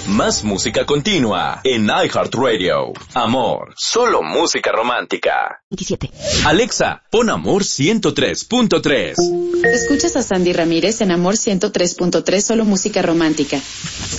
Más música continua en iHeartRadio. Amor, solo música romántica. 27. Alexa, pon Amor 103.3. Escuchas a Sandy Ramírez en Amor 103.3, solo música romántica.